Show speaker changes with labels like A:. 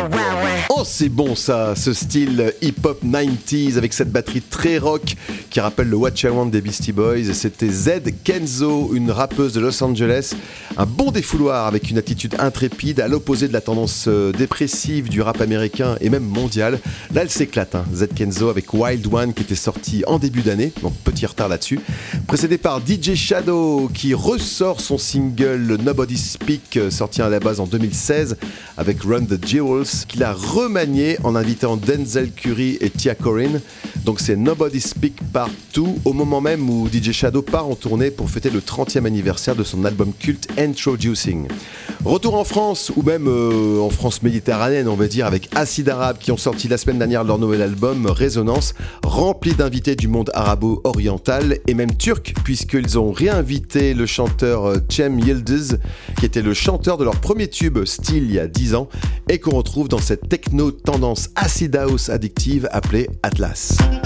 A: Oh, c'est bon ça, ce style hip-hop 90s avec cette batterie très rock qui rappelle le What I Want des Beastie Boys. C'était Z Kenzo, une rappeuse de Los Angeles, un bon défouloir avec une attitude intrépide à l'opposé de la tendance dépressive du rap américain et même mondial. Là, elle s'éclate, Z Kenzo avec Wild One qui était sorti en début d'année, donc petit retard là-dessus. Précédé par DJ Shadow qui ressort son single Nobody Speak, sorti à la base en 2016 avec Run the Jewels, qu'il a remanié en invitant Denzel Curry et Tia Corinne. Donc c'est Nobody Speak Part 2 au moment même où DJ Shadow part en tournée pour fêter le 30e anniversaire de son album culte Introducing. Retour en France, ou même en France méditerranéenne on va dire, avec Acid Arabe qui ont sorti la semaine dernière leur nouvel album Résonance, rempli d'invités du monde arabo-oriental et même turc, puisqu'ils ont réinvité le chanteur Cem Yıldız qui était le chanteur de leur premier tube Style il y a 10 ans et qu'on retrouve dans cette techno tendance acid house addictive appelée Atlas.